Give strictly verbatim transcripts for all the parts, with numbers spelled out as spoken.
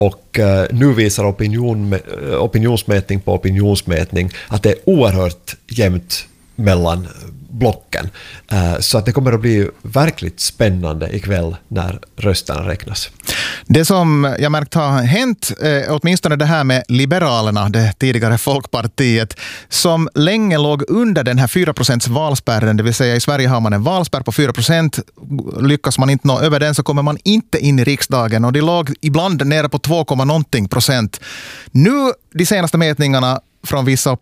Och uh, nu visar opinion, opinionsmätning på opinionsmätning att det är oerhört jämnt mellan blocken. Uh, så att det kommer att bli verkligt spännande ikväll när rösterna räknas. Det som jag märkt har hänt, eh, åtminstone det här med Liberalerna, det tidigare Folkpartiet, som länge låg under den här fyra procents valspärren, det vill säga i Sverige har man en valspärr på fyra procent. Lyckas man inte nå över den så kommer man inte in i riksdagen, och det låg ibland nere på två komma någonting procent. Nu, de senaste mätningarna från vissa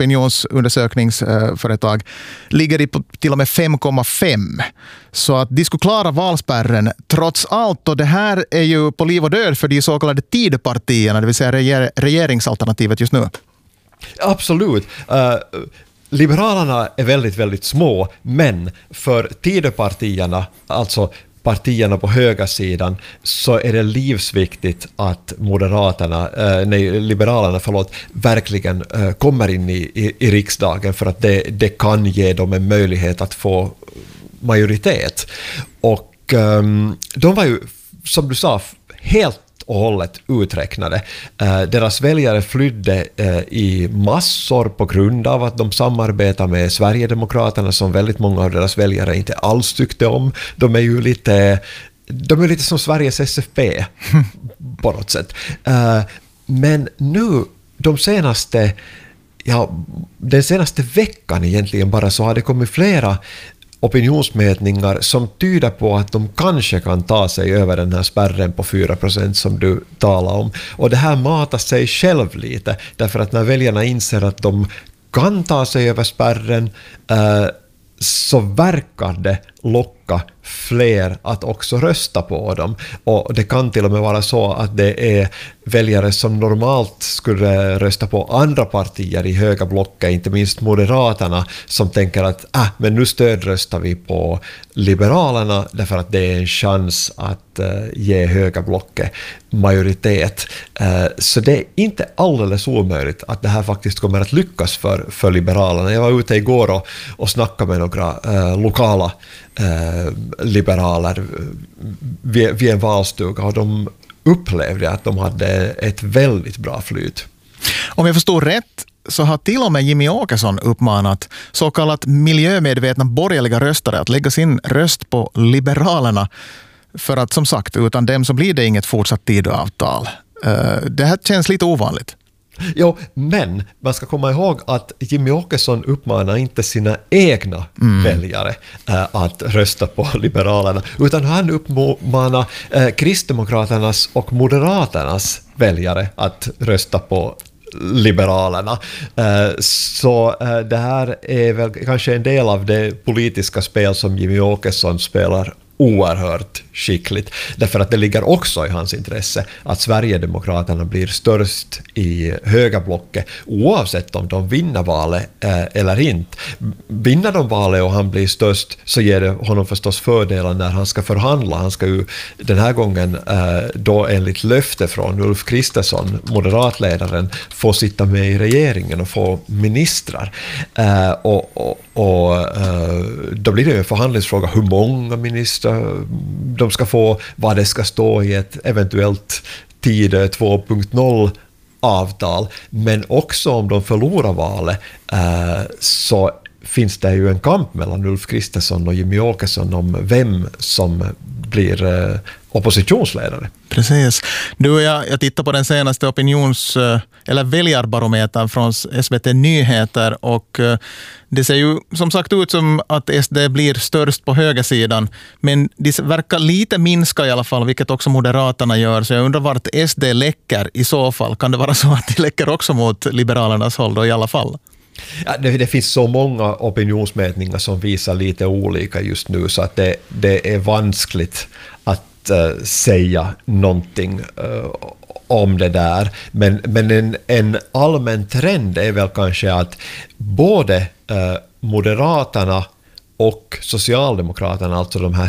opinionsundersökningsföretag ligger i på till och med fem komma fem. Så att de skulle klara valspärren trots allt, och det här är ju på liv och död för de så kallade tidpartierna, det vill säga reger- regeringsalternativet just nu. Absolut. Uh, Liberalerna är väldigt, väldigt små, men för tidpartierna, alltså partierna på höga sidan, så är det livsviktigt att Moderaterna, eh, nej, Liberalerna förlåt, verkligen eh, kommer in i, i, i riksdagen, för att det, det kan ge dem en möjlighet att få majoritet. Och eh, de var ju, som du sa, helt och hållet uträknade. Eh, deras väljare flydde eh, i massor på grund av att de samarbetar med Sverigedemokraterna, som väldigt många av deras väljare inte alls tyckte om. De är ju lite, de är lite som Sveriges S F P på något sätt. Eh, men nu, de senaste, ja, den senaste veckan egentligen bara, så har det kommit flera opinionsmätningar som tyder på att de kanske kan ta sig över den här spärren på fyra procent som du talar om. Och det här matar sig själv lite, därför att när väljarna inser att de kan ta sig över spärren eh, så verkar det locka fler att också rösta på dem. Och det kan till och med vara så att det är väljare som normalt skulle rösta på andra partier i höga blocket, inte minst Moderaterna, som tänker att äh, men nu stödröstar vi på Liberalerna därför att det är en chans att uh, ge höga blocket majoritet. Uh, så det är inte alldeles omöjligt att det här faktiskt kommer att lyckas för, för Liberalerna. Jag var ute igår och, och snackade med några uh, lokala uh, liberaler vid, vid en valstuga, och de upplevde att de hade ett väldigt bra flyt. Om jag förstår rätt så har till och med Jimmy Åkesson uppmanat så kallat miljömedvetna borgerliga röstare att lägga sin röst på Liberalerna, för att som sagt, utan dem så blir det inget fortsatt Tidöavtal. Det här känns lite ovanligt. Jo, men man ska komma ihåg att Jimmy Åkesson uppmanar inte sina egna mm. väljare äh, att rösta på Liberalerna, utan han uppmanar äh, Kristdemokraternas och Moderaternas väljare att rösta på Liberalerna. Äh, så äh, det här är väl kanske en del av det politiska spel som Jimmy Åkesson spelar oerhört skickligt, därför att det ligger också i hans intresse att Sverigedemokraterna blir störst i höga blocket, oavsett om de vinner valet eh, eller inte. Vinner de valet och han blir störst, så ger det honom förstås fördelar när han ska förhandla. Han ska ju den här gången eh, då enligt löfte från Ulf Kristersson, moderatledaren, få sitta med i regeringen och få ministrar. Eh, och och, och eh, då blir det en förhandlingsfråga hur många ministrar de ska få, vad det ska stå i ett eventuellt Tidö två punkt noll avtal, men också om de förlorar valet eh, så finns det ju en kamp mellan Ulf Kristersson och Jimmy Åkesson om vem som blir eh, oppositionsledare. Precis. Du och jag, jag tittar på den senaste opinions- eller väljarbarometern från S V T Nyheter, och det ser ju som sagt ut som att S D blir störst på högersidan, men det verkar lite minska i alla fall, vilket också Moderaterna gör, så jag undrar vart S D läcker i så fall. Kan det vara så att de läcker också mot Liberalernas håll då i alla fall? Ja, det, det finns så många opinionsmätningar som visar lite olika just nu, så att det, det är vanskligt att uh, säga någonting uh, om det där. Men, men en, en allmän trend är väl kanske att både uh, Moderaterna och Socialdemokraterna, alltså de här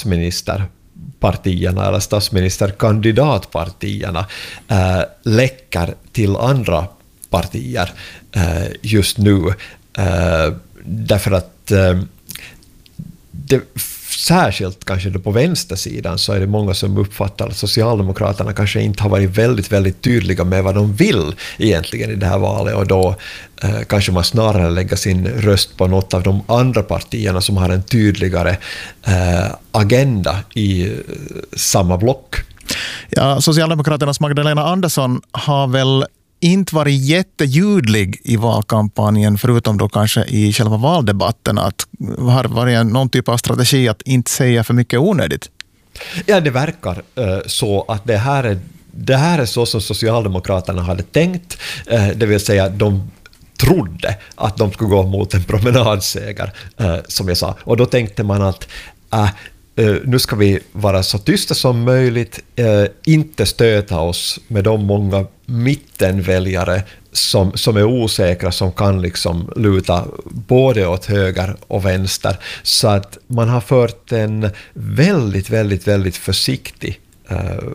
statsministerpartierna eller statsministerkandidatpartierna, uh, läcker till andra partier uh, just nu. Uh, därför att uh, det särskilt kanske då på vänstersidan så är det många som uppfattar att Socialdemokraterna kanske inte har varit väldigt, väldigt tydliga med vad de vill egentligen i det här valet, och då eh, kanske man snarare lägger sin röst på något av de andra partierna som har en tydligare eh, agenda i eh, samma block. Ja, Socialdemokraternas Magdalena Andersson har väl inte varit jätteljudlig i valkampanjen, förutom då kanske i själva valdebatten, att har varit någon typ av strategi att inte säga för mycket onödigt. Ja, det verkar uh, så att det här är det här är så som Socialdemokraterna hade tänkt, uh, det vill säga de trodde att de skulle gå mot en promenadseger, uh, som jag sa, och då tänkte man att uh, Uh, nu ska vi vara så tysta som möjligt, uh, inte stöta oss med de många mittenväljare som, som är osäkra, som kan liksom luta både åt höger och vänster. Så att man har fört en väldigt, väldigt, väldigt försiktig uh,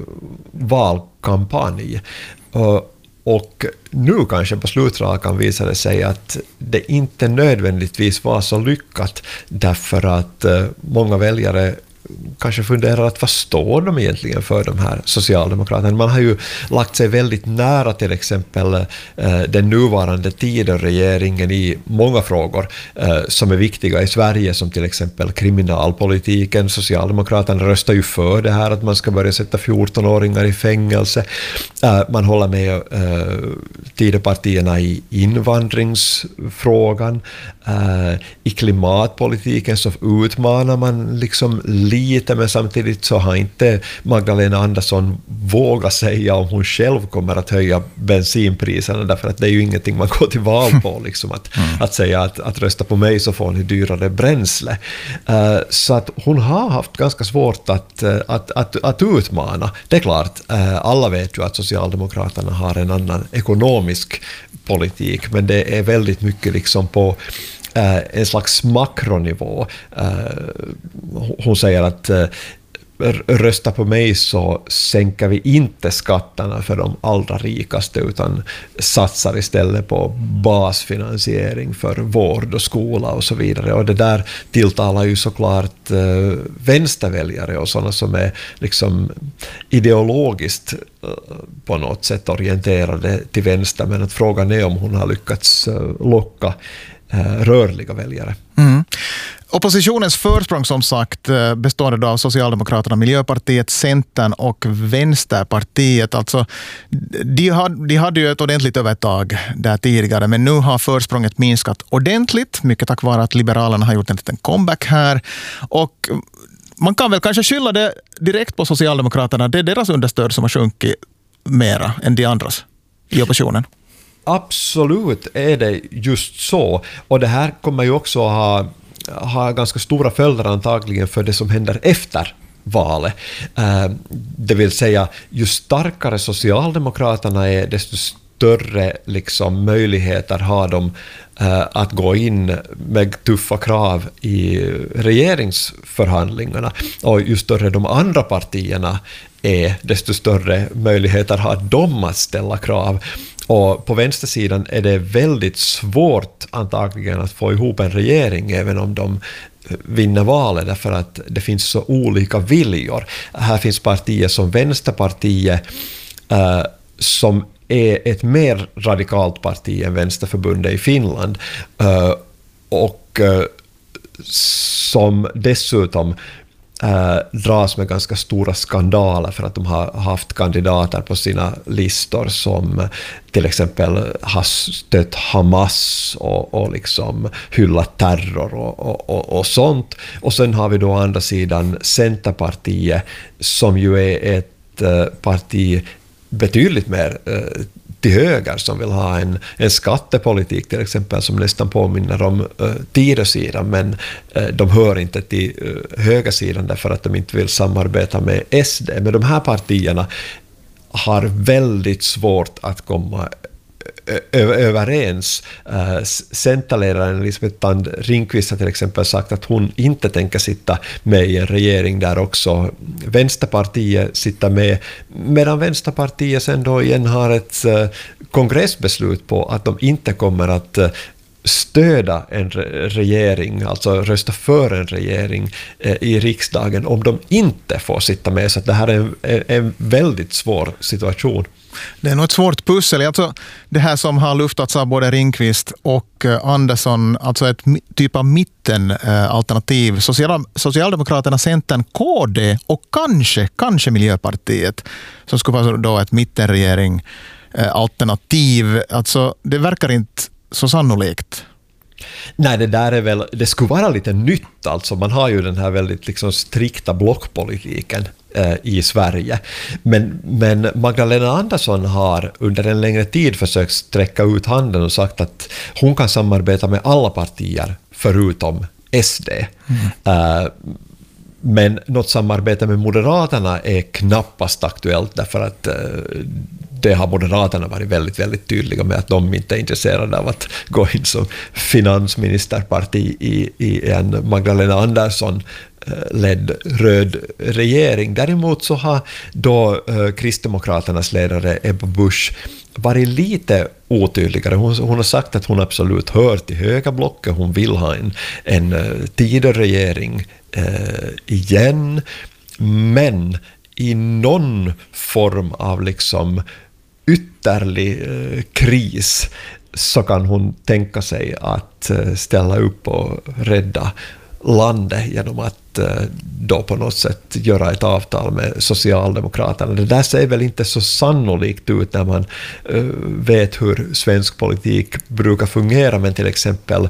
valkampanj. Uh, Och nu kanske på slutrakan visar det sig att det inte nödvändigtvis var så lyckat, därför att uh, många väljare kanske funderar att vad står de egentligen för, de här Socialdemokraterna. Man har ju lagt sig väldigt nära till exempel eh, den nuvarande Tidöregeringen i många frågor eh, som är viktiga i Sverige, som till exempel kriminalpolitiken. Socialdemokraterna röstar ju för det här att man ska börja sätta fjortonåringar i fängelse. Eh, man håller med eh, Tidöpartierna i invandringsfrågan. Eh, I klimatpolitiken så utmanar man liksom lite, men samtidigt så har inte Magdalena Andersson vågat säga om hon själv kommer att höja bensinpriserna, därför att det är ju ingenting man går till val på, liksom att, mm. att säga att, att rösta på mig så får ni dyrare bränsle. Uh, så att hon har haft ganska svårt att, att, att, att utmana. Det är klart, uh, alla vet ju att Socialdemokraterna har en annan ekonomisk politik, men det är väldigt mycket liksom på Uh, en slags makronivå. Uh, hon säger att uh, rösta på mig så sänker vi inte skatterna för de allra rikaste, utan satsar istället på basfinansiering för vård och skola och så vidare. Och det där tilltalar ju såklart uh, vänsterväljare och sådana som är liksom ideologiskt uh, på något sätt orienterade till vänster, men att frågan är om hon har lyckats uh, locka rörliga väljare. Mm. Oppositionens försprång som sagt består av Socialdemokraterna, Miljöpartiet, Centern och Vänsterpartiet. Alltså, de, hade, de hade ju ett ordentligt övertag där tidigare, men nu har försprånget minskat ordentligt, mycket tack vare att Liberalerna har gjort en liten comeback här. Och man kan väl kanske skylla det direkt på Socialdemokraterna. Det är deras understöd som har sjunkit mera än de andras i oppositionen. Absolut är det just så. Och det här kommer ju också ha, ha ganska stora följder antagligen för det som händer efter valet. Uh, det vill säga, ju starkare Socialdemokraterna är, desto större liksom möjligheter har de uh, att gå in med tuffa krav i regeringsförhandlingarna. Och ju större de andra partierna är, desto större möjligheter har de att ställa krav. Och på vänstersidan är det väldigt svårt antagligen att få ihop en regering även om de vinner valet, därför att det finns så olika viljor. Här finns partier som Vänsterpartiet eh, som är ett mer radikalt parti än Vänsterförbundet i Finland eh, och eh, som dessutom Uh, dras med ganska stora skandaler för att de har haft kandidater på sina listor som uh, till exempel har stött Hamas och, och liksom hyllat terror och, och, och, och sånt. Och sen har vi då å andra sidan Centerpartiet, som ju är ett uh, parti betydligt mer uh, till höger, som vill ha en, en skattepolitik till exempel som nästan påminner om uh, Tidösidan, men uh, de hör inte till uh, högersidan därför att de inte vill samarbeta med S D. Men de här partierna har väldigt svårt att komma ö- överens. Uh, Centerledaren Elisabeth Tand Ringqvist har till exempel sagt att hon inte tänker sitta med i en regering där också Vänsterpartiet sitter med, medan Vänsterpartiet sen då igen har ett uh, kongressbeslut på att de inte kommer att uh, stöda en re- regering, alltså rösta för en regering eh, i riksdagen om de inte får sitta med. Så att det här är en, en väldigt svår situation. Det är nog ett svårt pussel. Alltså, det här som har luftats av både Ringqvist och Andersson, alltså ett typ av mittenalternativ. Social, Socialdemokraterna, Centern, K D och kanske, kanske Miljöpartiet som skulle vara då ett mittenregering alternativ. Alltså, det verkar inte så sannolikt. Nej, det där är väl, det skulle vara lite nytt, alltså man har ju den här väldigt liksom strikta blockpolitiken eh, i Sverige, men, men Magdalena Andersson har under en längre tid försökt sträcka ut handen och sagt att hon kan samarbeta med alla partier förutom S D. Mm. Eh, men något samarbete med Moderaterna är knappast aktuellt, därför att eh, det har Moderaterna varit väldigt, väldigt tydliga med att de inte är intresserade av att gå in som finansministerparti i, i en Magdalena Andersson ledd röd regering. Däremot så har då eh, Kristdemokraternas ledare Ebba Busch varit lite otydligare. Hon, hon har sagt att hon absolut hör till högerblocket. Hon vill ha en, en uh, Tidöregering uh, igen, men i någon form av liksom ytterlig uh, kris så kan hon tänka sig att uh, ställa upp och rädda landet genom att uh, då på något sätt göra ett avtal med Socialdemokraterna. Det där ser väl inte så sannolikt ut när man uh, vet hur svensk politik brukar fungera, men till exempel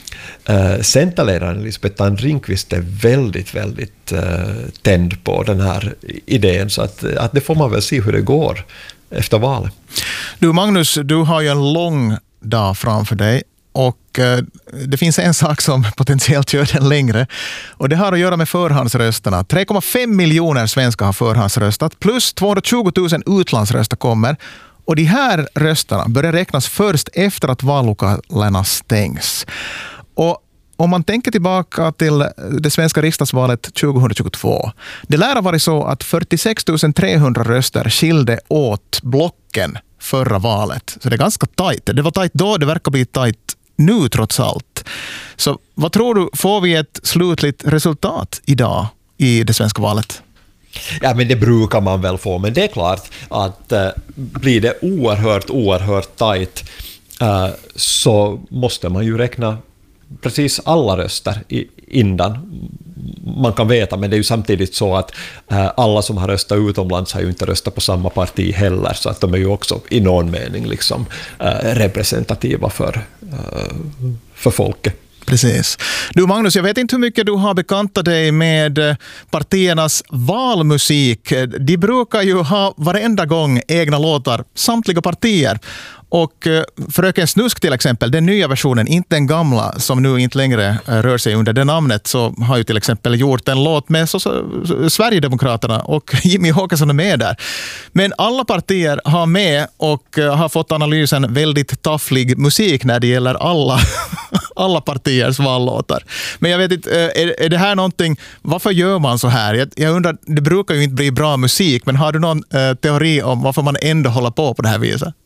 uh, Centerledaren Elisabeth Thand Ringqvist är väldigt, väldigt uh, tänd på den här idén, så att, att det får man väl se hur det går efter valet. Du Magnus, du har ju en lång dag framför dig. Och eh, det finns en sak som potentiellt gör den längre. Och det har att göra med förhandsrösterna. tre komma fem miljoner svenskar har förhandsröstat. Plus tvåhundratjugo tusen utlandsröster kommer. Och de här rösterna börjar räknas först efter att vallokalerna stängs. Och om man tänker tillbaka till det svenska riksdagsvalet tjugohundratjugotvå. Det lär ha varit så att fyrtiosex tusen trehundra röster skilde åt blocken förra valet. Så det är ganska tajt. Det var tajt då, det verkar bli tajt nu trots allt. Så vad tror du, får vi ett slutligt resultat idag i det svenska valet? Ja, men det brukar man väl få, men det är klart att uh, blir det oerhört, oerhört tajt uh, så måste man ju räkna precis alla röster i, innan man kan veta, men det är ju samtidigt så att äh, alla som har röstat utomlands har ju inte röstat på samma parti heller, så att de är ju också i någon mening liksom äh, representativa för, äh, för folket. Precis. Du Magnus, jag vet inte hur mycket du har bekantat dig med partiernas valmusik. De brukar ju ha varenda gång egna låtar, samtliga partier. Och Fröken Snusk till exempel, den nya versionen, inte den gamla som nu inte längre rör sig under det namnet, så har ju till exempel gjort en låt med så, så, Sverigedemokraterna och Jimmy Åkesson är med där. Men alla partier har med och har fått analysen väldigt tafflig musik när det gäller alla, alla partiers vallåtar. Men jag vet inte, är, är det här någonting, varför gör man så här? Jag, jag undrar, det brukar ju inte bli bra musik, men har du någon eh, teori om varför man ändå håller på på det här viset?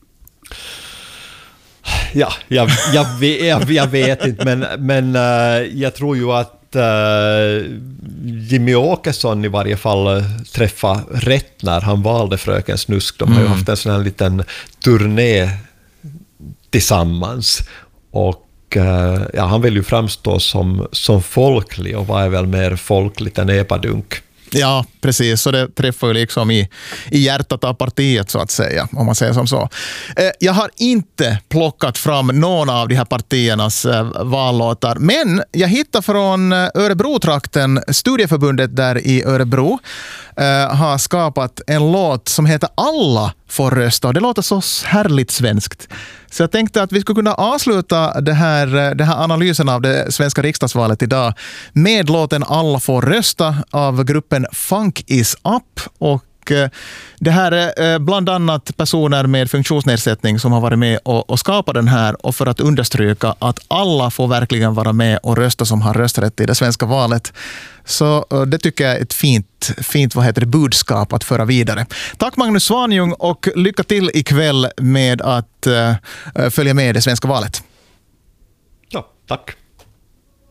Ja, jag, jag, jag, jag vet inte, men, men uh, jag tror ju att uh, Jimmy Åkesson i varje fall träffade rätt när han valde Fröken Snusk. De har ju mm. haft en sån här liten turné tillsammans, och uh, ja, han vill ju framstå som, som folklig och var väl mer folkligt än epadunk. Ja, precis. Så det träffar ju liksom i, i hjärtat av partiet så att säga, om man säger som så. Eh, jag har inte plockat fram någon av de här partiernas eh, vallåtar, men jag hittade från Örebro-trakten, studieförbundet där i Örebro eh, har skapat en låt som heter Alla får rösta, och det låter så härligt svenskt. Så jag tänkte att vi skulle kunna avsluta det här, det här analysen av det svenska riksdagsvalet idag med låten Alla får rösta av gruppen Funk is up. Och det här är bland annat personer med funktionsnedsättning som har varit med och, och skapat den här, och för att understryka att alla får verkligen vara med och rösta som har rösträtt i det svenska valet. Så det tycker jag är ett fint, fint vad heter det, budskap att föra vidare. Tack Magnus Svanjung, och lycka till ikväll med att uh, följa med i det svenska valet. Tack.